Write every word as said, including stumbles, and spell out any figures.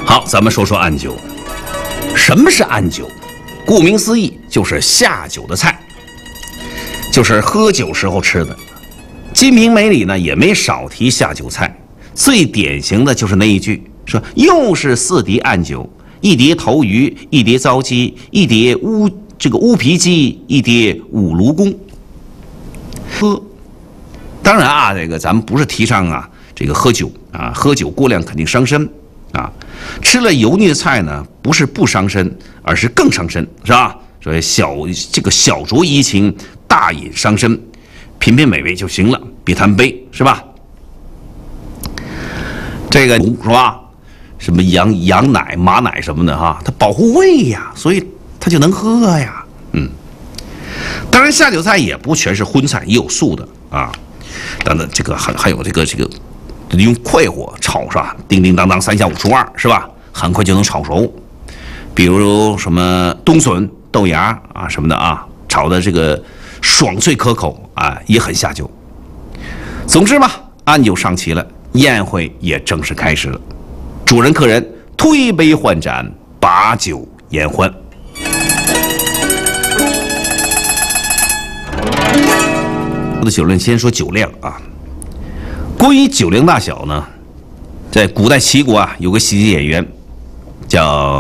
好，咱们说说暗酒。什么是暗酒？顾名思义，就是下酒的菜，就是喝酒时候吃的。《金瓶梅》里呢也没少提下酒菜，最典型的就是那一句，说又是四碟暗酒，一碟头鱼，一碟糟鸡，一碟乌这个乌皮鸡，一碟五卢公。喝，当然啊，这个咱们不是提倡啊这个喝酒啊，喝酒过量肯定伤身啊。吃了油腻的菜呢，不是不伤身，而是更伤身，是吧？所以小这个小酌怡情，大饮伤身，品品美味就行了，别贪杯，是吧？这个是吧？什么羊羊奶、马奶什么的哈，它保护胃呀，所以它就能喝呀。嗯，当然下酒菜也不全是荤菜，也有素的啊。等等，这个还还有这个这个。用快火炒是吧？叮叮当当，三下五除二是吧？很快就能炒熟。比如什么冬笋、豆芽啊什么的啊，炒的这个爽脆可口啊，也很下酒。总之嘛，暗酒上齐了，宴会也正式开始了。主人客人推杯换盏，把酒言欢。我的酒论先说酒量啊。关于酒量大小呢，在古代齐国啊，有个喜剧演员叫